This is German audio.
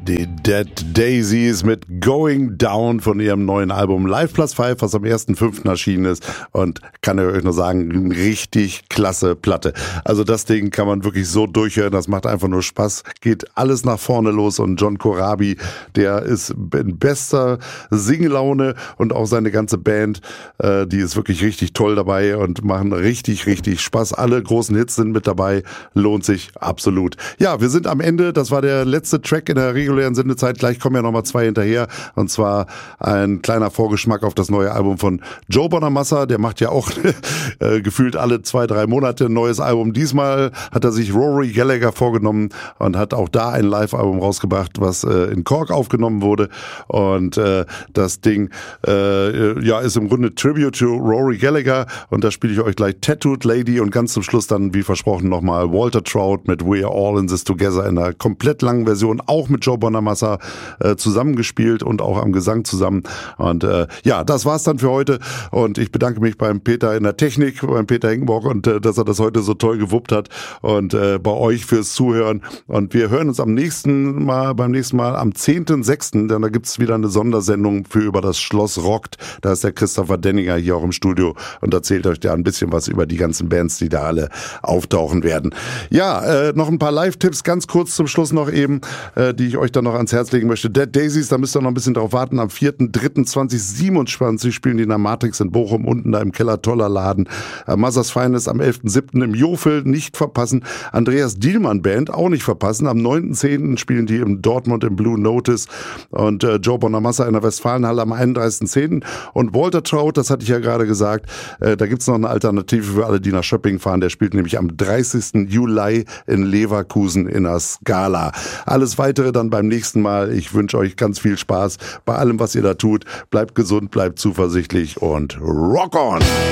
Die Dead Daisies mit Going Down von ihrem neuen Album Live Plus 5, was am 1.5. erschienen ist. Und kann ich euch nur sagen, richtig klasse Platte. Also das Ding kann man wirklich so durchhören, das macht einfach nur Spaß. Geht alles nach vorne los und John Corabi, der ist in bester Singlaune und auch seine ganze Band, die ist wirklich richtig toll dabei und machen richtig, richtig Spaß. Alle großen Hits sind mit dabei, lohnt sich absolut. Ja, wir sind am Ende, das war der letzte Track in der regulären Sendezeit, gleich kommen ja nochmal 2 hinterher und zwar ein kleiner Vorgeschmack auf das neue Album von Joe Bonamassa, der macht ja auch gefühlt alle 2-3 Monate ein neues Album. Diesmal hat er sich Rory Gallagher vorgenommen und hat auch da ein Live-Album rausgebracht, was in Cork aufgenommen wurde und das Ding ist im Grunde Tribute to Rory Gallagher und da spiele ich euch gleich Tattooed Lady und ganz zum Schluss dann, wie versprochen, nochmal Walter Trout mit We're All in This Together in einer komplett langen Version, auch mit Joe Bonamassa zusammengespielt und auch am Gesang zusammen. Und das war's dann für heute. Und ich bedanke mich beim Peter in der Technik, beim Peter Henkenborg und dass er das heute so toll gewuppt hat. Und bei euch fürs Zuhören. Und wir hören uns beim nächsten Mal am 10.6., denn da gibt's wieder eine Sondersendung für über das Schloss rockt. Da ist der Christopher Denninger hier auch im Studio und erzählt euch da ein bisschen was über die ganzen Bands, die da alle auftauchen werden. Ja, noch ein paar Live-Tipps ganz kurz zum Schluss noch eben, die ich euch dann noch ans Herz legen möchte. Dead Daisies, da müsst ihr noch ein bisschen drauf warten. Am 4.3.2027 spielen die in der Matrix in Bochum, unten da im Keller, toller Laden. Mothers Finest am 11.7. im Jofel, nicht verpassen. Andreas Dielmann Band, auch nicht verpassen. Am 9.10. spielen die in Dortmund im Blue Notice und Joe Bonamassa in der Westfalenhalle am 31.10. Und Walter Trout, das hatte ich ja gerade gesagt, da gibt's noch eine Alternative für alle, die nach Schöpping fahren. Der spielt nämlich am 30. Juli in Leverkusen in der Scala. Alles weitere dann beim nächsten Mal. Ich wünsche euch ganz viel Spaß bei allem, was ihr da tut. Bleibt gesund, bleibt zuversichtlich und rock on!